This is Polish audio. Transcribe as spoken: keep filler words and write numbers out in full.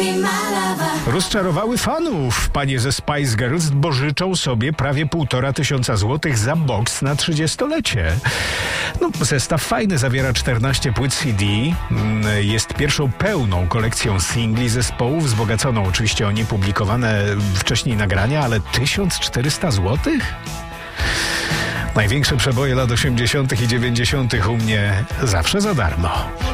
Rozczarowały fanów panie ze Spice Girls, bo życzą sobie prawie półtora tysiąca złotych za boks na trzydziestolecie. No, zestaw fajny, zawiera czternaście płyt C D, jest pierwszą pełną kolekcją singli zespołu, wzbogaconą oczywiście o niepublikowane wcześniej nagrania, ale tysiąc czterysta złotych? Największe przeboje lat osiemdziesiątych i dziewięćdziesiątych u mnie zawsze za darmo.